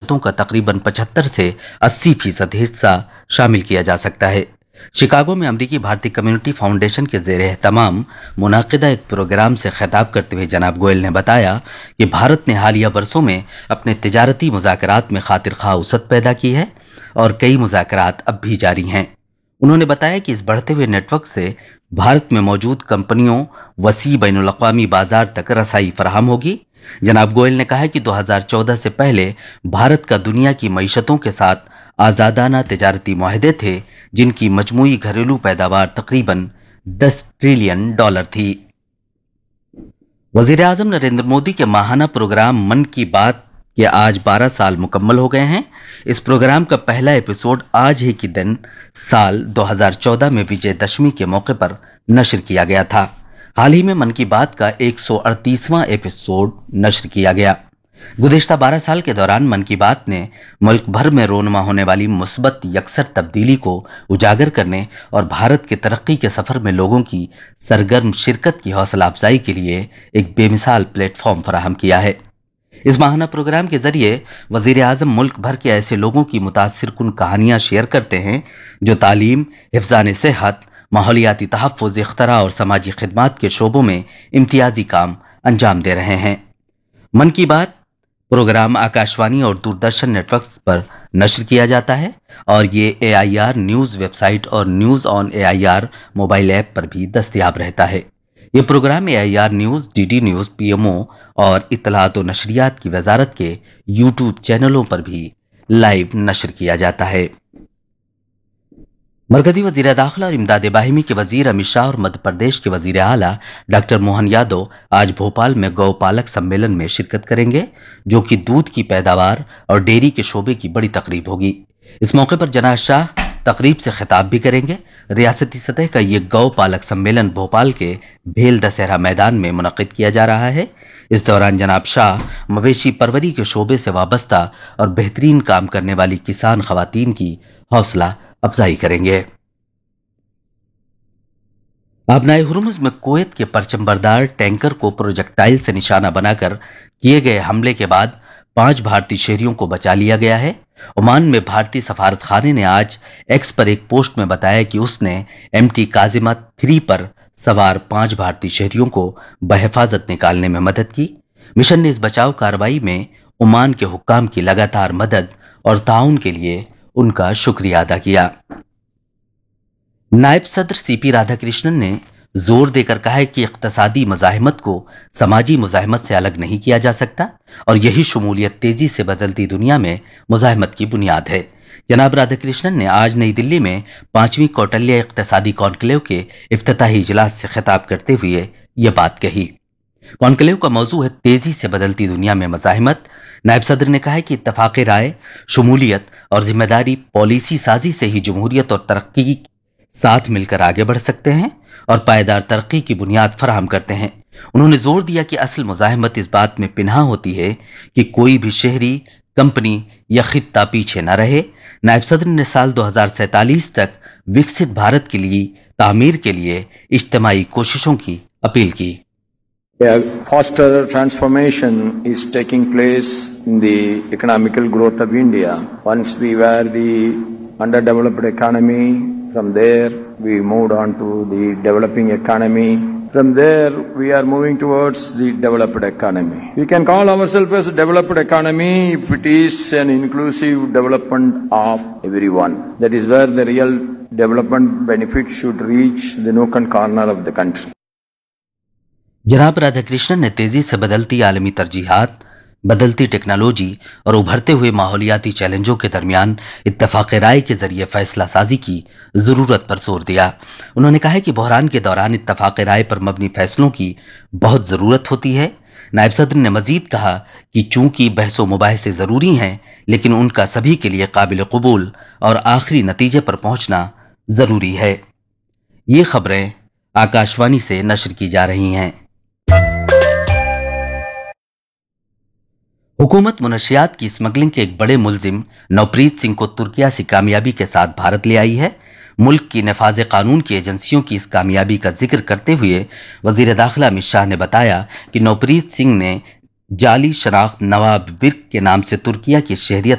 कीमतों का तकरीबन 75 से 80% हिस्सा शामिल किया जा सकता है। शिकागो में अमरीकी भारतीय कम्युनिटी फाउंडेशन के ज़ेर एहतमाम मुनाकिदा एक प्रोग्राम से खिताब करते हुए जनाब गोयल ने बताया कि भारत ने हालिया वर्षों में अपने तिजारती मुज़ाकरात में खातिर खा वसअत पैदा की है और कई मुज़ाकरात अब भी जारी हैं। उन्होंने बताया कि इस बढ़ते हुए नेटवर्क से भारत में मौजूद कंपनियों वसी बैनुल-अक़वामी बाजार तक रसाई फराहम होगी। जनाब गोयल ने कहा कि 2014 से पहले भारत का दुनिया की मईशतों के साथ आज़ादाना तिजारती मुआहदे थे जिनकी मजमूई घरेलू पैदावार तकरीबन $10 ट्रिलियन थी। वज़ीर आज़म नरेंद्र मोदी के माहाना प्रोग्राम मन की बात के आज 12 साल मुकम्मल हो गए हैं। इस प्रोग्राम का पहला एपिसोड आज ही के दिन साल 2014 में विजयदशमी के मौके पर नश्र किया गया था। हाल ही में मन की बात का 138वां एपिसोड नश्र किया गया। गुज़िश्ता 12 साल के दौरान मन की बात ने मुल्क भर में रोनमा होने वाली मुस्बत यकसर तब्दीली को उजागर करने और भारत के तरक्की के सफर में लोगों की सरगर्म शिरकत की हौसला अफजाई के लिए एक बेमिसाल प्लेटफॉर्म फराहम किया है। इस माहाना प्रोग्राम के जरिए वजीर आजम मुल्क भर के ऐसे लोगों की मुतासिर कुन कहानियां शेयर करते हैं जो तालीम, हिफ्ज़ान सेहत, माहौलियाती तहफ़्फ़ुज़, इख्तरा और समाजी खिदमात के शोबों में इम्तियाजी काम अंजाम दे रहे हैं। मन की बात प्रोग्राम आकाशवाणी और दूरदर्शन नेटवर्क्स पर नश्र किया जाता है और ये AIR न्यूज़ वेबसाइट और news on AIR mobile app पर भी दस्तयाब रहता है। ये programme AIR news, DD news, PMO और इत्तलात व नशरियात की वजारत के YouTube चैनलों पर भी लाइव नश्र किया जाता है। मरकजी वज़ीर दाखिला और इमदाद बाहिमी के वज़ीर अमित शाह और मध्य प्रदेश के वज़ीर आला डॉक्टर मोहन यादव आज भोपाल में गौपालक सम्मेलन में शिरकत करेंगे, जो कि दूध की पैदावार और डेयरी के शोबे की बड़ी तकरीब होगी। इस मौके पर जनाब शाह तकरीब से खिताब भी करेंगे। रियासती सतह का ये गौपालक सम्मेलन भोपाल के भेल दशहरा मैदान में मुनक़िद किया जा रहा है। इस दौरान जनाब शाह मवेशी परवरी के शोबे से वाबस्ता और बेहतरीन काम करने वाली किसान खवातीन की हौसला अफजाई करेंगे। आबनाए हुर्मुज़ में कुवैत के परचमबरदार टैंकर को प्रोजेक्टाइल से निशाना बनाकर किए गए हमले के बाद 5 भारतीय शहरियों को बचा लिया गया है। ओमान में भारतीय सफारत खाने ने आज एक्स पर एक पोस्ट में बताया कि उसने MT काजिमा 3 पर सवार 5 भारतीय शहरियों को बहिफाजत निकालने में मदद की। मिशन ने इस बचाव कार्रवाई में ओमान के हुक्काम की लगातार मदद और ताउन के लिए उनका शुक्रिया अदा किया। नायब सदर CP राधाकृष्णन ने जोर देकर कहा है कि इक्तसादी मुजाहिमत को समाजी मुजाहिमत से अलग नहीं किया जा सकता और यही शमूलियत तेजी से बदलती दुनिया में मुजाहिमत की बुनियाद है। जनाब राधाकृष्णन ने आज नई दिल्ली में 5वीं कौटल्य इक्तसादी कॉन्क्लेव के इफ्तिताही इजलास से खिताब करते हुए ये बात कही। कॉन्क्लेव का मौजू है तेजी से बदलती दुनिया में मुजाहिमत। नायब सदर ने कहा है कि इत्तफाक़ राय, शमूलियत और जिम्मेदारी पॉलिसी साजी से ही जमहूरियत और तरक्की साथ मिलकर आगे बढ़ सकते हैं और पायदार तरक्की की बुनियाद फराहम करते हैं। उन्होंने जोर दिया कि असल मुजाहिमत इस बात में पिन्हा होती है कि कोई भी शहरी, कंपनी या खित्ता पीछे न रहे। नायब सदर ने साल 2047 तक विकसित भारत के लिए तामीर के लिए इज्तिमाई कोशिशों की अपील की। A faster transformation is taking place in the economical growth of India. Once we were the underdeveloped economy, from there we moved on to the developing economy. From there we are moving towards the developed economy. We can call ourselves as a developed economy if it is an inclusive development of everyone. That is where the real development benefits should reach the nook and corner of the country. जनाब राधाकृष्णन ने तेजी से बदलती आलमी तरजीहात, बदलती technology और उभरते हुए माहौलियाती चैलेंजों के दरमियान इत्तफाक़ राय के जरिए फैसला साजी की ज़रूरत पर जोर दिया। उन्होंने कहा कि बहरान के दौरान इत्तफाक़ राय पर मबनी फैसलों की बहुत ज़रूरत होती है। नायब सदर ने मजीद कहा कि चूंकि बहस व मुबाहिसे ज़रूरी हैं, लेकिन उनका सभी के लिए काबिल कबूल और आखिरी नतीजे पर पहुंचना ज़रूरी है। ये खबरें आकाशवाणी से नश्र की जा रही हैं। हुकूमत मुनशियात की स्मगलिंग के एक बड़े मुलजिम नवप्रीत सिंह को तुर्किया से कामयाबी के साथ भारत ले आई है। मुल्क की नफाज कानून की एजेंसियों की इस कामयाबी का जिक्र करते हुए वजीर दाखिला अमित शाह ने बताया कि नवप्रीत सिंह ने जाली शनाख्त नवाब विर्क के नाम से तुर्किया की शहरियत